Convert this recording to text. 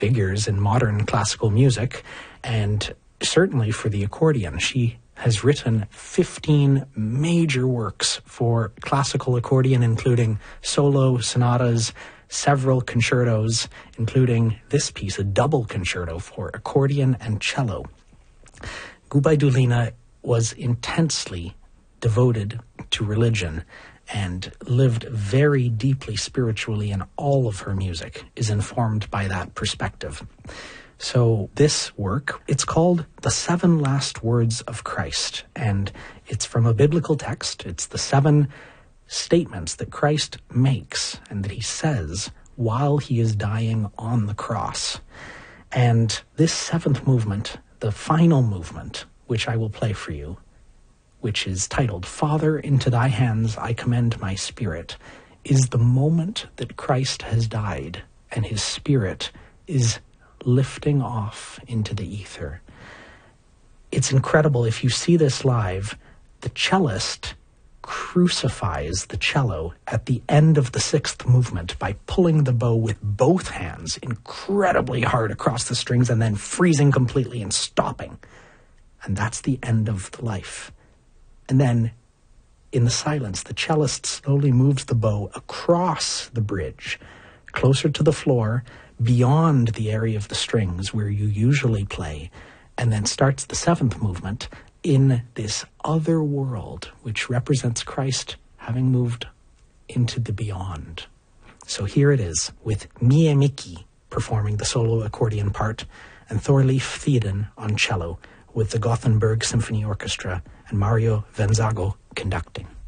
figures in modern classical music, and certainly for the accordion. She has written 15 major works for classical accordion, including solo sonatas, several concertos, including this piece, a double concerto for accordion and cello. Gubaidulina was intensely devoted to religion and lived very deeply spiritually, and all of her music is informed by that perspective. So this work, it's called The 7 Last Words of Christ, and it's from a biblical text. It's the 7 statements that Christ makes and that he says while he is dying on the cross. And this 7th movement, the final movement, which I will play for you, which is titled, Father, into thy hands I commend my spirit, is the moment that Christ has died and his spirit is lifting off into the ether. It's incredible. If you see this live, the cellist crucifies the cello at the end of the 6th movement by pulling the bow with both hands incredibly hard across the strings and then freezing completely and stopping. And that's the end of the life. And then in the silence, the cellist slowly moves the bow across the bridge, closer to the floor, beyond the area of the strings where you usually play, and then starts the 7th movement in this other world, which represents Christ having moved into the beyond. So here it is, with Mie Miki performing the solo accordion part, and Thorleif Thieden on cello, with the Gothenburg Symphony Orchestra and Mario Venzago conducting.